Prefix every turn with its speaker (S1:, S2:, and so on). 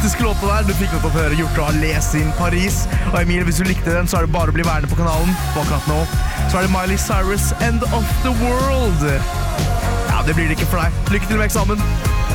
S1: fantastiske låta der. Du fikk lov til å høre Hjortdal Les in Paris. Og Emil, hvis du likte den, så er det bare å bli værende på kanalen. For akkurat nå så er det Miley Cyrus, End of the World. Ja, det blir det ikke for deg. Lykke til med eksamen.